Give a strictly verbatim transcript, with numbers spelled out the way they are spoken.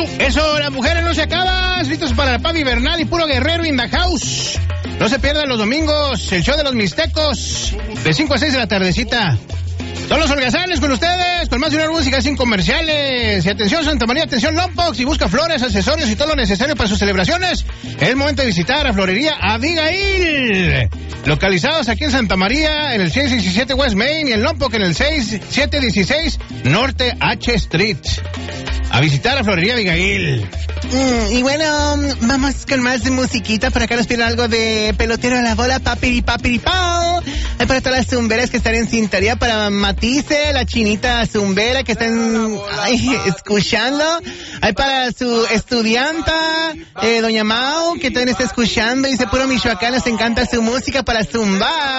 Eso, las mujeres no se acaban. Listos para el Pavi Bernal y puro guerrero in the house. No se pierdan los domingos el show de los mixtecos de cinco a seis de la tardecita. Son los holgazanes con ustedes, con más de una música sin comerciales. Y atención Santa María, atención Lompox, si busca flores, accesorios y todo lo necesario para sus celebraciones, es el momento de visitar a Florería Abigail. Localizados aquí en Santa María, en el seis diecisiete West Main y en Lompoc en el seis siete dieciséis Norte H Street. A visitar a Florería Abigail. Mm, y bueno, vamos con más de musiquita. Por acá nos piden algo de Pelotero a la Bola, papiri papiri pao. Hay para todas las zumberas que están en sintonía, para Matice, la chinita zumbera que están ay, escuchando. Hay para su estudianta, eh, doña Mau, que también está escuchando. Dice, puro Michoacán, les encanta su música para zumbar.